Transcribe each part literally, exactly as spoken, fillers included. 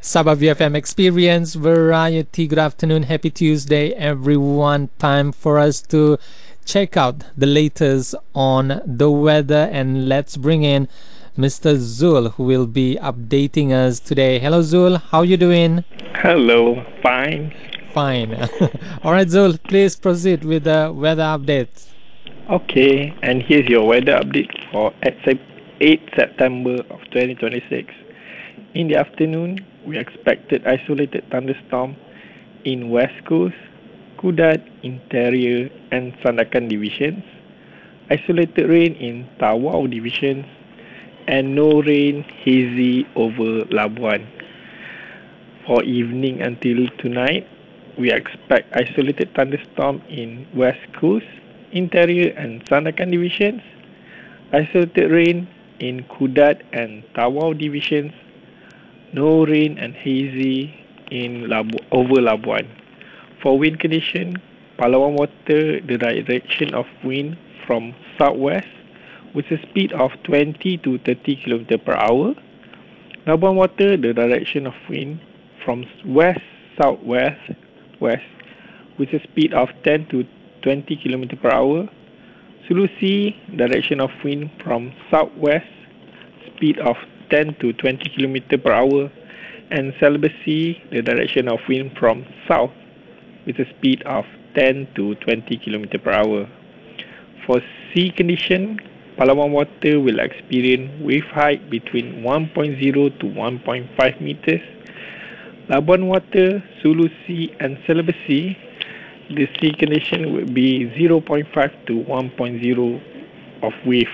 Sabah V F M Experience Variety. Good afternoon, happy Tuesday, everyone. Time for us to check out the latest on the weather, and let's bring in Mister Zul, who will be updating us today. Hello, Zul. How you doing? Hello, fine. Fine. All right, Zul. Please proceed with the weather updates. Okay, and here's your weather update for eighth September of twenty twenty-six. In the afternoon, we expected isolated thunderstorm in West Coast, Kudat, Interior, and Sandakan divisions, isolated rain in Tawau divisions, and no rain hazy over Labuan. For evening until tonight, we expect isolated thunderstorm in West Coast, Interior, and Sandakan divisions, isolated rain in Kudat and Tawau divisions, no rain and hazy in Labu- over Labuan. For wind condition, Palawan water, the direction of wind from southwest with a speed of twenty to thirty kilometers per hour. Labuan water, the direction of wind from west southwest west with a speed of ten to twenty kilometers per hour. Sulusi, direction of wind from southwest, speed of ten to twenty kilometers per hour, and Celebesi, the direction of wind from south with a speed of ten to twenty kilometers per hour. For sea condition, Palawan water will experience wave height between one point zero to one point five meters. Labuan water, Sulusi, and Celebesi, the sea condition will be zero point five to one point zero of wave.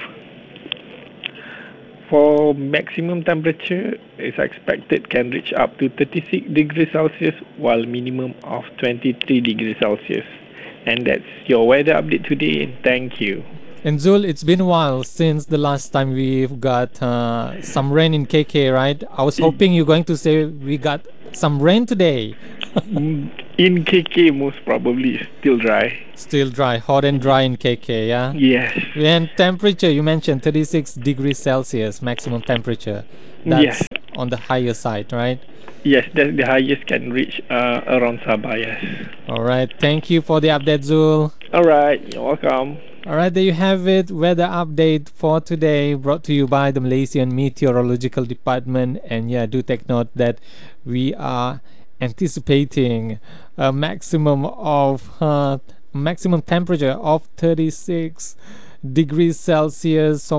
For maximum temperature, is expected can reach up to thirty-six degrees Celsius, while minimum of twenty-three degrees Celsius. And that's your weather update today. Thank you. And Zul, it's been a while since the last time we've got uh, some rain in K K, right? I was hoping you're going to say we got some rain today. In K K, most probably still dry. Still dry, hot and dry in K K, yeah? Yes. And temperature, you mentioned thirty-six degrees Celsius maximum temperature. That's Yes. on the higher side, right? Yes, that's the highest can reach uh, around Sabah, yes. All right, thank you for the update, Zul. All right, you're welcome. All right, there you have it. Weather update for today, brought to you by the Malaysian Meteorological Department. And yeah, do take note that we are anticipating a maximum of uh, maximum temperature of thirty-six degrees Celsius. So